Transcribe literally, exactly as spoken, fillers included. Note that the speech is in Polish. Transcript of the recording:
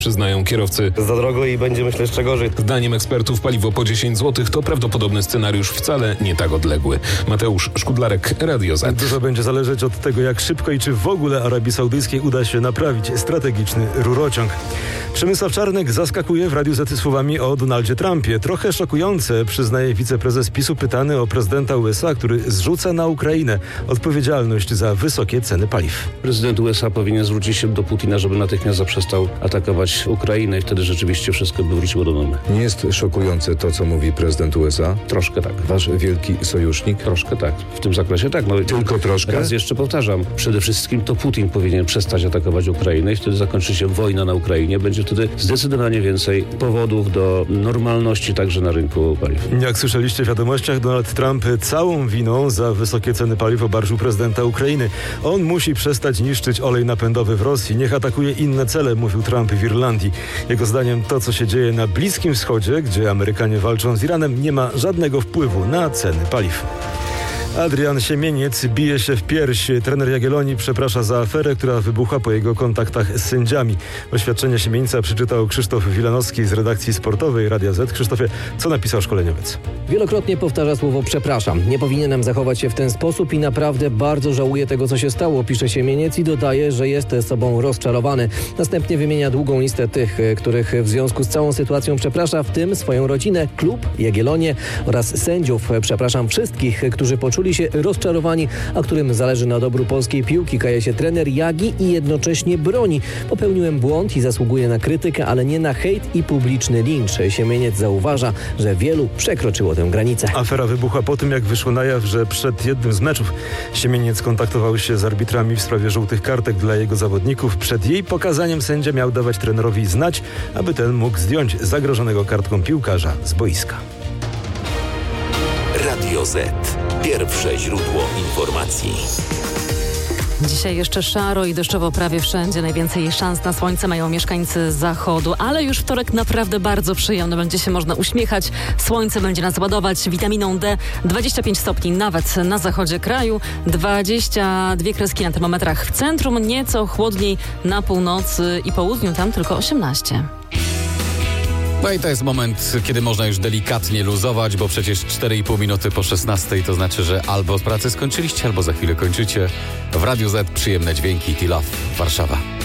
Przyznają kierowcy. Za drogo i będzie, myślę, jeszcze gorzej. Zdaniem ekspertów paliwo po dziesięć złotych to prawdopodobny scenariusz wcale nie tak odległy. Mateusz Szkudlarek, Radio Z. Dużo będzie zależeć od tego, jak szybko i czy w ogóle Arabii Saudyjskiej uda się naprawić strategiczny rurociąg. Przemysław Czarnek zaskakuje w Radiu Z słowami o Donaldzie Trumpie. Trochę szokujące, przyznaje wiceprezes PiSu pytany o prezydenta U S A, który zrzuca na Ukrainę odpowiedzialność za wysokie ceny paliw. Prezydent U S A powinien zwrócić się do Putina, żeby natychmiast zaprzestał atakować Ukrainę i wtedy rzeczywiście wszystko by wróciło do normy. Nie jest szokujące to, co mówi prezydent U S A? Troszkę tak. Wasz wielki sojusznik? Troszkę tak. W tym zakresie tak. No, Tylko troszkę? Raz jeszcze powtarzam. Przede wszystkim to Putin powinien przestać atakować Ukrainę i wtedy zakończy się wojna na Ukrainie. Będzie wtedy zdecydowanie więcej powodów do normalności także na rynku paliw. Jak słyszeliście w wiadomościach, Donald Trump całą winą za wysokie ceny paliw obarczył prezydenta Ukrainy. On musi przestać niszczyć olej napędowy w Rosji. Niech atakuje inne cele, mówił Trump w Irlandii. Jego zdaniem to, co się dzieje na Bliskim Wschodzie, gdzie Amerykanie walczą z Iranem, nie ma żadnego wpływu na ceny paliw. Adrian Siemieniec bije się w pierś. Trener Jagiellonii przeprasza za aferę, która wybuchła po jego kontaktach z sędziami. Oświadczenie Siemieńca przeczytał Krzysztof Wilanowski z redakcji sportowej Radia Z. Krzysztofie, co napisał szkoleniowiec? Wielokrotnie powtarza słowo przepraszam. Nie powinienem zachować się w ten sposób i naprawdę bardzo żałuję tego, co się stało, pisze Siemieniec i dodaje, że jest sobą rozczarowany. Następnie wymienia długą listę tych, których w związku z całą sytuacją przeprasza, w tym swoją rodzinę, klub, Jagiellonię oraz sędziów. Przepraszam wszystkich, którzy poczuli się rozczarowani, a którym zależy na dobru polskiej piłki, kaje się trener Jagi i jednocześnie broni. Popełniłem błąd i zasługuję na krytykę, ale nie na hejt i publiczny lincz. Siemieniec zauważa, że wielu przekroczyło tę granicę. Afera wybuchła po tym, jak wyszło na jaw, że przed jednym z meczów Siemieniec kontaktował się z arbitrami w sprawie żółtych kartek dla jego zawodników. Przed jej pokazaniem sędzia miał dawać trenerowi znać, aby ten mógł zdjąć zagrożonego kartką piłkarza z boiska. Radio Z. Pierwsze źródło informacji. Dzisiaj jeszcze szaro i deszczowo prawie wszędzie. Najwięcej szans na słońce mają mieszkańcy zachodu, ale już wtorek naprawdę bardzo przyjemny. Będzie się można uśmiechać. Słońce będzie nas ładować witaminą D. dwadzieścia pięć stopni nawet na zachodzie kraju. dwadzieścia dwie kreski na termometrach w centrum. Nieco chłodniej na północy i południu. Tam tylko osiemnaście. No i to jest moment, kiedy można już delikatnie luzować, bo przecież cztery i pół minuty po szesnastej to znaczy, że albo pracę skończyliście, albo za chwilę kończycie. W Radiu Z przyjemne dźwięki. T-Love, Warszawa.